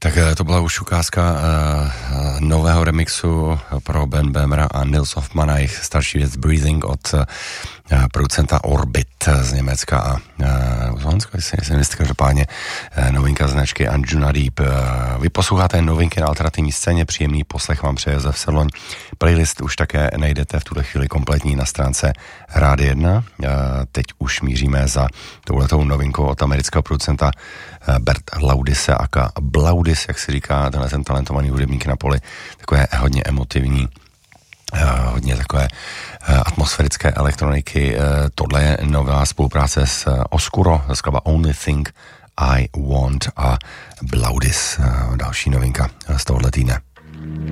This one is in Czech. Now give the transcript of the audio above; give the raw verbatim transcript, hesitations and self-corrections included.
Tak to byla už ukázka uh, nového remixu pro Ben Bemera a Nils Hoffmann a jejich starší věc Breathing od uh, producenta Orbit z Německa a uh, z Holandska, jestli nejste, každopádně uh, novinka značky Anjuna Deep. Uh, vy posloucháte novinky na alternativní scéně, příjemný poslech vám přeje Josef Sedloň. Playlist už také najdete v tuhle chvíli kompletní na stránce Rádia jedna. Uh, teď už míříme za touhletou novinkou od amerického producenta Bert Laudise aka Blaudis, jak si říká, tenhle ten talentovaný hudebník na poli, takové hodně emotivní, hodně takové atmosférické elektroniky. Tohle je nová spolupráce s Oscuro, skladba Only Thing I Want a Blaudis, další novinka z tohohle týdne.